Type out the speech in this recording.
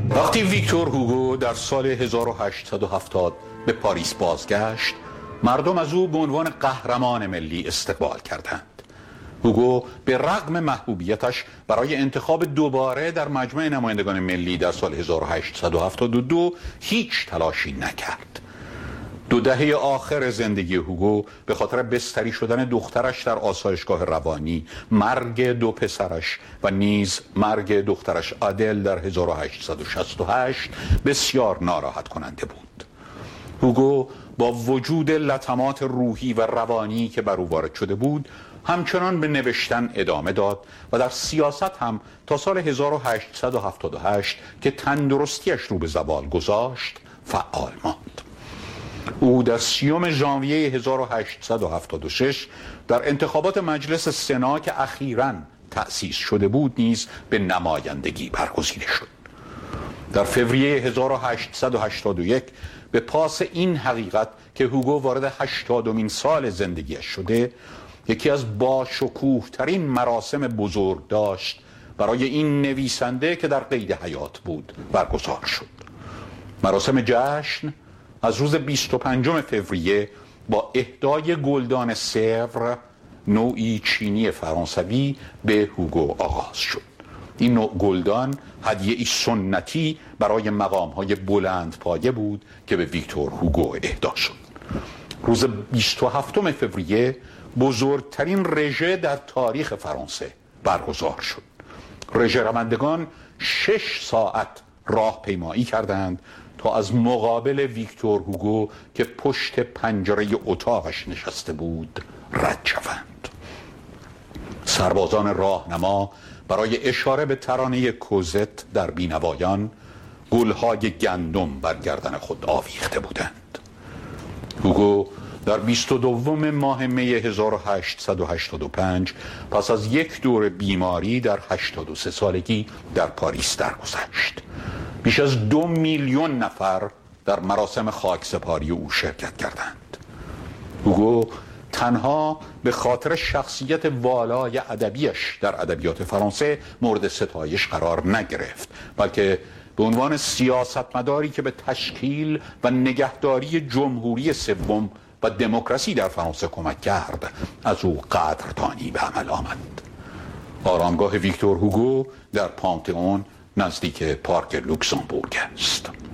وقتی ویکتور هوگو در سال 1870 به پاریس بازگشت، مردم از او به عنوان قهرمان ملی استقبال کردند. هوگو به رغم محبوبیتش برای انتخاب دوباره در مجمع نمایندگان ملی در سال 1872 هیچ تلاشی نکرد. 2 دهه آخر زندگی هوگو به خاطر بستری شدن دخترش در آسایشگاه روانی، مرگ 2 پسرش و نیز مرگ دخترش آدل در 1868 بسیار ناراحت کننده بود. هوگو با وجود لطمات روحی و روانی که بر او وارد شده بود، همچنان به نوشتن ادامه داد و در سیاست هم تا سال 1878 که تندرستیش رو به زوال گذاشت فعال ماند. او در 30 ژانویه 1876 در انتخابات مجلس سنا که اخیراً تأسیس شده بود نیز به نمایندگی برگزیده شد. در فوریه 1881 به پاس این حقیقت که هوگو وارد 80مین سال زندگیش شده، یکی از باشکوه ترین مراسم بزرگ داشت برای این نویسنده که در قید حیات بود برگزار شد. مراسم جشن از روز 25 فوریه با اهدای گلدان سور، نوعی چینی فرانسوی، به هوگو آغاز شد. این نوع گلدان هدیه‌ای سنتی برای مقام‌های بلند پایه بود که به ویکتور هوگو اهدا شد. روز 27 فوریه بزرگترین رژه در تاریخ فرانسه برگزار شد. رژه رمندگان 6 ساعت راهپیمایی کردند تا از مقابل ویکتور هوگو که پشت پنجره اتاقش نشسته بود رد شوند. سربازان راهنما برای اشاره به ترانه کوزت در بینوایان گلهای گندم بر گردن خود آویخته بودند. هوگو در 22 ماه می 1885 پس از یک دور بیماری در 83 سالگی در پاریس درگذشت. بیش از 2 میلیون نفر در مراسم خاکسپاری او شرکت کردند. هوگو تنها به خاطر شخصیت والای ادبیش در ادبیات فرانسه مورد ستایش قرار نگرفت، بلکه به عنوان سیاستمداری که به تشکیل و نگهداری جمهوری سوم و دموکراسی در فرانسه کمک کرد از او قدردانی به عمل آمد. آرامگاه ویکتور هوگو در پانتئون نزدیک پارک لوکزامبورگ است.